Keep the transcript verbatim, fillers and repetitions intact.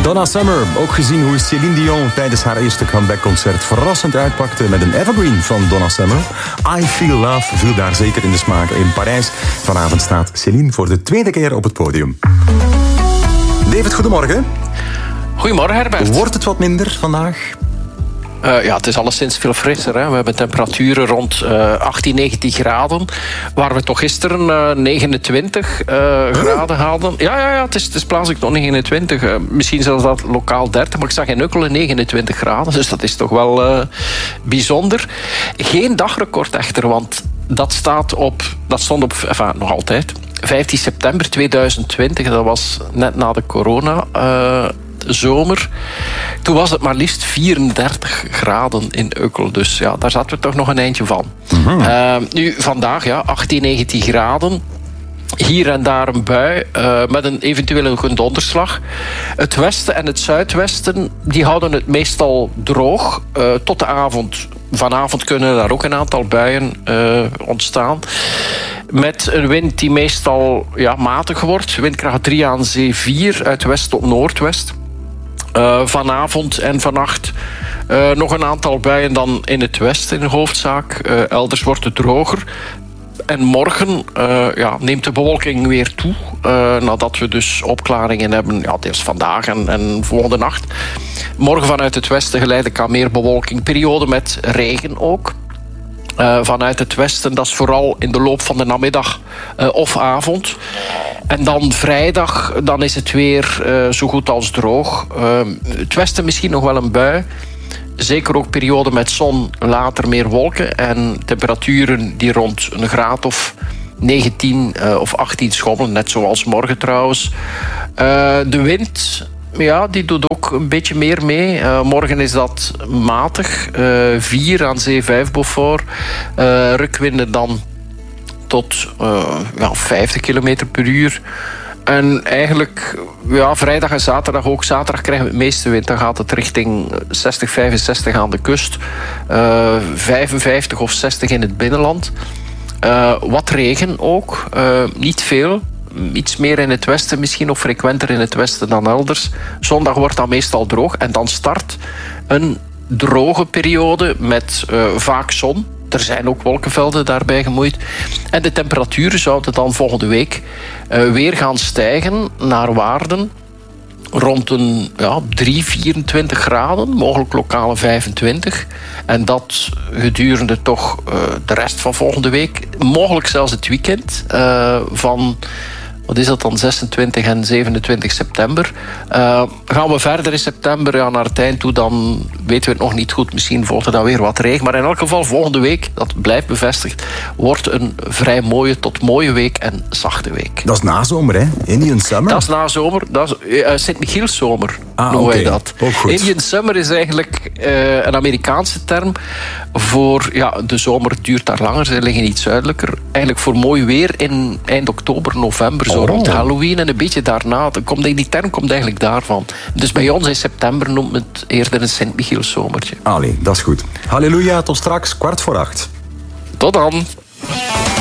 Donna Summer, ook gezien hoe Céline Dion tijdens haar eerste comebackconcert verrassend uitpakte met een evergreen van Donna Summer. I Feel Love viel daar zeker in de smaak in Parijs. Vanavond staat Céline voor de tweede keer op het podium. David, goedemorgen. Goedemorgen, Herbert. Wordt het wat minder vandaag? Uh, ja, het is alleszins veel frisser. Hè. We hebben temperaturen rond uh, achttien, negentien graden. Waar we toch gisteren uh, negenentwintig uh, huh? graden hadden. Ja, ja, ja het, is, het is plaatselijk nog negenentwintig. Uh, misschien zelfs dat lokaal dertig. Maar ik zag in Ukkelen negenentwintig graden. Dus dat is toch wel uh, bijzonder. Geen dagrecord echter, want dat, staat op, dat stond op, enfin, nog altijd, vijftien september tweeduizend twintig. Dat was net na de corona... Uh, zomer. Toen was het maar liefst vierendertig graden in Ukkel. Dus ja, daar zaten we toch nog een eindje van. Mm-hmm. Uh, nu, vandaag, ja, achttien, negentien graden. Hier en daar een bui uh, met een eventuele donderslag. Het westen en het zuidwesten die houden het meestal droog uh, tot de avond. Vanavond kunnen daar ook een aantal buien uh, ontstaan. Met een wind die meestal ja, matig wordt. Windkracht drie aan zee vier uit west tot noordwest. Uh, vanavond en vannacht uh, nog een aantal buien dan in het westen in de hoofdzaak. Uh, elders wordt het droger. En morgen uh, ja, neemt de bewolking weer toe. Uh, nadat we dus opklaringen hebben. Ja, deels vandaag en, en volgende nacht. Morgen vanuit het westen geleidelijk aan meer bewolking. Periode met regen ook. Uh, vanuit het westen, dat is vooral in de loop van de namiddag uh, of avond. En dan vrijdag, dan is het weer uh, zo goed als droog. Uh, het westen misschien nog wel een bui. Zeker ook periode met zon, later meer wolken. En temperaturen die rond een graad of negentien uh, of achttien schommelen. Net zoals morgen trouwens. Uh, de wind... Ja, die doet ook een beetje meer mee. Uh, morgen is dat matig. Uh, vier aan zee, vijf Beaufort. Uh, rukwinden dan tot uh, ja, vijftig kilometer per uur. En eigenlijk, ja, vrijdag en zaterdag ook. Zaterdag krijgen we het meeste wind. Dan gaat het richting zestig, vijfenzestig aan de kust. Uh, vijfenvijftig of zestig in het binnenland. Uh, wat regen ook. Uh, niet veel. Iets meer in het westen, misschien nog frequenter in het westen dan elders. Zondag wordt dan meestal droog. En dan start een droge periode met uh, vaak zon. Er zijn ook wolkenvelden daarbij gemoeid. En de temperaturen zouden dan volgende week uh, weer gaan stijgen naar waarden rond een ja, drie, vierentwintig graden, mogelijk lokale vijfentwintig. En dat gedurende toch uh, de rest van volgende week. Mogelijk zelfs het weekend uh, van... Wat is dat dan? zesentwintig en zevenentwintig september. Uh, gaan we verder in september ja, naar het eind toe, dan weten we het nog niet goed. Misschien volgt er dan weer wat regen. Maar in elk geval, volgende week, dat blijft bevestigd, wordt een vrij mooie tot mooie week en zachte week. Dat is nazomer, hè? Indian Summer? Dat is nazomer. Dat is uh, Sint-Michielszomer, ah, noemen okay. wij dat. Ook goed. Indian Summer is eigenlijk uh, een Amerikaanse term voor... Ja, de zomer duurt daar langer, ze liggen iets zuidelijker. Eigenlijk voor mooi weer in eind oktober, november, zo. Rond Halloween en een beetje daarna. Komt, die term komt eigenlijk daarvan. Dus bij ons in september noemt men het eerder een Sint-Michielszomertje. Allee, dat is goed. Halleluja, tot straks, kwart voor acht. Tot dan.